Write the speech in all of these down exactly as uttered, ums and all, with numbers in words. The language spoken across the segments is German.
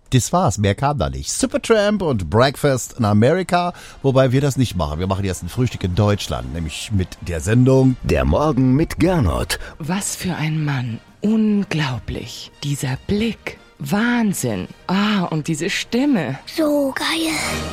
Das war's, mehr kam da nicht. Supertramp und Breakfast in America, wobei wir das nicht machen. Wir machen jetzt ein Frühstück in Deutschland, nämlich mit der Sendung Der Morgen mit Gernot. Was für ein Mann. Unglaublich. Dieser Blick. Wahnsinn. Ah, und diese Stimme. So geil.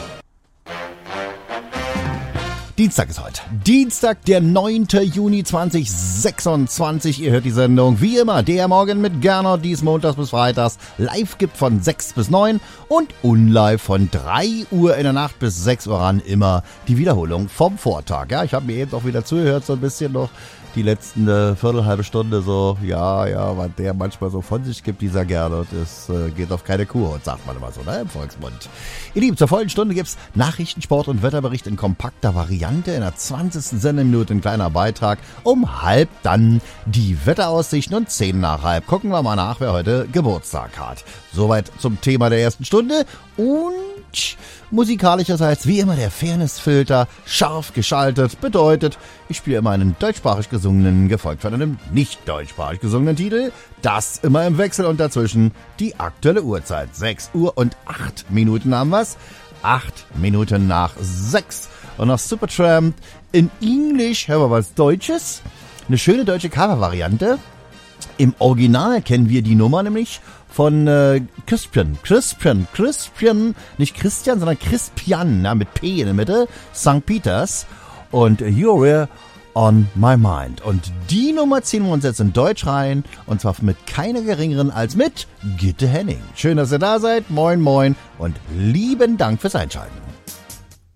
Dienstag ist heute. Dienstag, der neunte Juni zweitausendsechsundzwanzig. Ihr hört die Sendung wie immer, der Morgen mit Gernot, die es montags bis freitags live gibt von sechs bis neun und unlive von drei Uhr in der Nacht bis sechs Uhr ran. Immer die Wiederholung vom Vortag. Ja, ich habe mir eben auch wieder zugehört, so ein bisschen noch die letzten äh, Viertel, halbe Stunde so, ja, ja, was der manchmal so von sich gibt, dieser Gernot, das äh, geht auf keine Kuh, sagt man immer so, ne, im Volksmund. Ihr Lieben, zur vollen Stunde gibt's Nachrichten, Sport und Wetterbericht in kompakter Variante, in der zwanzigsten Sendeminute ein kleiner Beitrag, um halb dann die Wetteraussichten und zehn nach halb. Gucken wir mal nach, wer heute Geburtstag hat. Soweit zum Thema der ersten Stunde und musikalischerseits wie immer der Fairnessfilter scharf geschaltet, bedeutet, ich spiele immer einen deutschsprachig gesungenen, gefolgt von einem nicht deutschsprachig gesungenen Titel, das immer im Wechsel und dazwischen die aktuelle Uhrzeit. sechs Uhr und acht Minuten haben wir's, acht Minuten nach sechs und nach Supertramp in Englisch hören wir was Deutsches, eine schöne deutsche Cover-Variante. Im Original kennen wir die Nummer nämlich von äh, Crispian, Crispian, Crispian, nicht Christian, sondern Crispian, ja, mit P in der Mitte, Sankt Peters und You're on My Mind. Und die Nummer ziehen wir uns jetzt in Deutsch rein und zwar mit keiner geringeren als mit Gitte Henning. Schön, dass ihr da seid, moin moin und lieben Dank fürs Einschalten.